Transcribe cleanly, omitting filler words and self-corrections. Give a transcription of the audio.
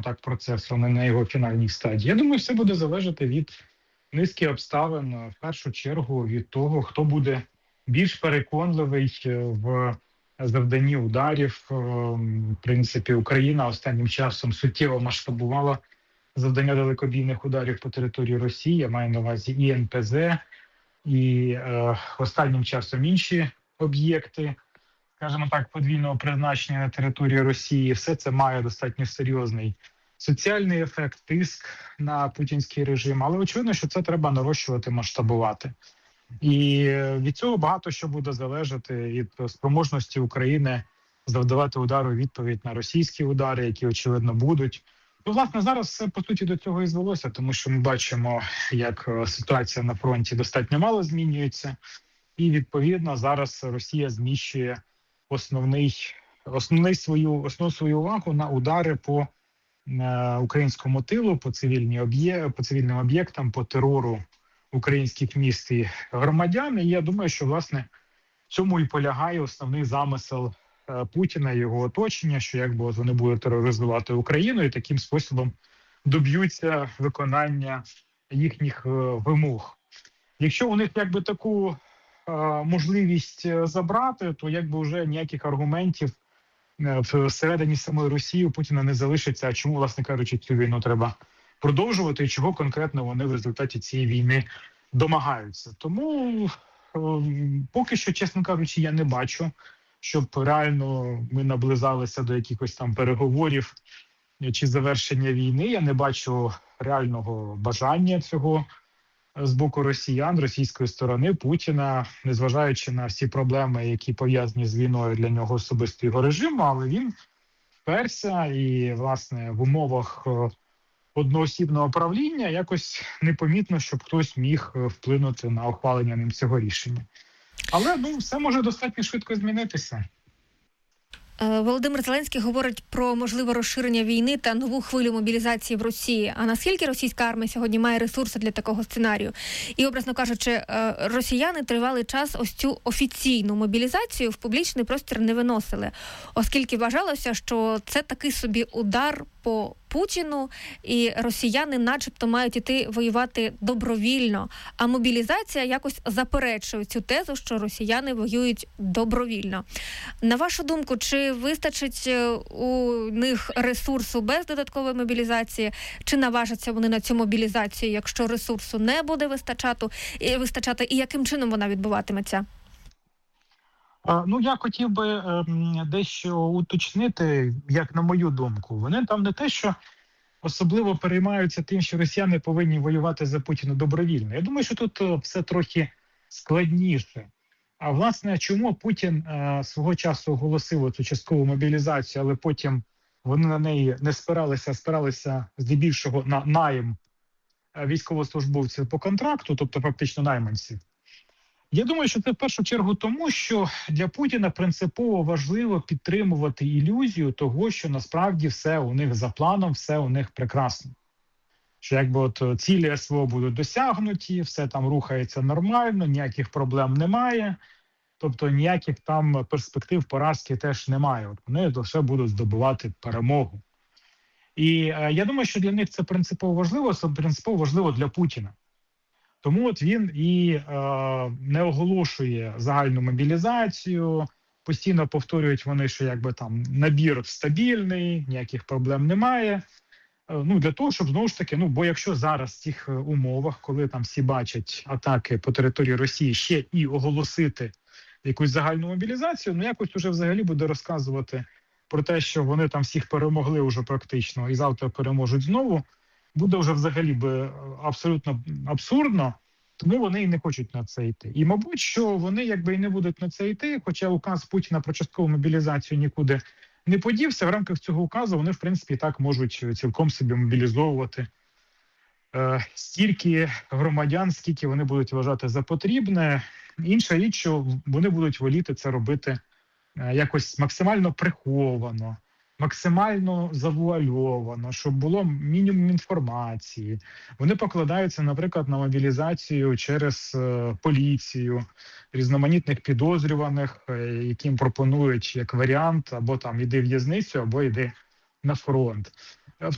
скажімо так, процесу, не на його фінальній стадії. Я думаю, все буде залежати від низки обставин, в першу чергу від того, хто буде більш переконливий в завданні ударів. В принципі, Україна останнім часом суттєво масштабувала завдання далекобійних ударів по території Росії. Я маю на увазі і НПЗ, і останнім часом інші об'єкти, скажімо так, подвійного призначення на території Росії. Все це має достатньо серйозний соціальний ефект, тиск на путінський режим. Але очевидно, що це треба нарощувати, масштабувати. І від цього багато що буде залежати від спроможності України завдавати удари у відповідь на російські удари, які, очевидно, будуть. Ну, власне, зараз все, по суті, до цього і звелося, тому що ми бачимо, як ситуація на фронті достатньо мало змінюється. І, відповідно, зараз Росія зміщує основну свою увагу на удари по українському тилу, по цивільним об'єктам, по терору українських міст і громадян. І я думаю, що, власне, в цьому і полягає основний замисел Путіна і його оточення, що якби от вони будуть тероризувати Україну і таким способом доб'ються виконання їхніх вимог. Якщо у них якби таку можливість забрати, то якби вже ніяких аргументів всередині самої Росії у Путіна не залишиться. А чому, власне кажучи, цю війну треба продовжувати і чого конкретно вони в результаті цієї війни домагаються. Тому поки що, чесно кажучи, я не бачу, щоб реально ми наблизалися до якихось там переговорів чи завершення війни. Я не бачу реального бажання цього з боку росіян, російської сторони, Путіна, незважаючи на всі проблеми, які пов'язані з війною для нього особисто його режиму, але він вперся і, власне, в умовах одноосібного правління якось непомітно, щоб хтось міг вплинути на ухвалення ним цього рішення. Але все може достатньо швидко змінитися. Володимир Зеленський говорить про можливе розширення війни та нову хвилю мобілізації в Росії. А наскільки російська армія сьогодні має ресурси для такого сценарію? І, образно кажучи, росіяни тривалий час ось цю офіційну мобілізацію в публічний простір не виносили, оскільки вважалося, що це такий собі удар по Путіну, і росіяни начебто мають іти воювати добровільно, а мобілізація якось заперечує цю тезу, що росіяни воюють добровільно. На вашу думку, чи вистачить у них ресурсу без додаткової мобілізації, чи наважаться вони на цю мобілізацію, якщо ресурсу не буде вистачати, і яким чином вона відбуватиметься? Я хотів би дещо уточнити, як на мою думку. Вони там не те, що особливо переймаються тим, що росіяни повинні воювати за Путіна добровільно. Я думаю, що тут все трохи складніше. А власне, чому Путін свого часу оголосив цю часткову мобілізацію, але потім вони на неї не спиралися, а спиралися здебільшого на найм військовослужбовців по контракту, тобто фактично найманців. Я думаю, що це в першу чергу тому, що для Путіна принципово важливо підтримувати ілюзію того, що насправді все у них за планом, все у них прекрасно. Що якби цілі СВО будуть досягнуті, все там рухається нормально, ніяких проблем немає, тобто ніяких там перспектив поразки теж немає. Вони лише будуть здобувати перемогу. І я думаю, що для них це принципово важливо для Путіна. Тому він і не оголошує загальну мобілізацію, постійно повторюють вони, що якби там набір стабільний, ніяких проблем немає. Для того, щоб знову ж таки, бо якщо зараз в цих умовах, коли там всі бачать атаки по території Росії, ще і оголосити якусь загальну мобілізацію, якось уже взагалі буде розказувати про те, що вони там всіх перемогли вже практично і завтра переможуть знову, буде вже взагалі абсолютно абсурдно, тому вони і не хочуть на це йти. І, мабуть, що вони якби і не будуть на це йти, хоча указ Путіна про часткову мобілізацію нікуди не подівся, в рамках цього указу вони, в принципі, і так можуть цілком собі мобілізовувати стільки громадян, скільки вони будуть вважати за потрібне. Інша річ, що вони будуть воліти це робити якось максимально приховано, максимально завуальовано, щоб було мінімум інформації. Вони покладаються, наприклад, на мобілізацію через поліцію, різноманітних підозрюваних, яким пропонують як варіант або там іди в в'язницю, або іди на фронт.